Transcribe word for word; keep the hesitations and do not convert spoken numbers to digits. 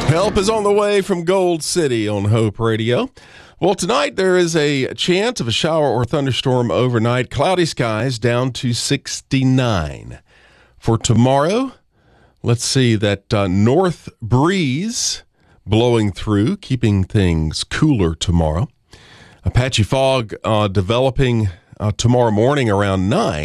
Help is on the way from Gold City on Hope Radio. Well, tonight there is a chance of a shower or thunderstorm overnight. Cloudy skies down to sixty-nine. For tomorrow, let's see that uh, north breeze blowing through, keeping things cooler tomorrow. A patchy fog uh, developing uh, tomorrow morning around nine.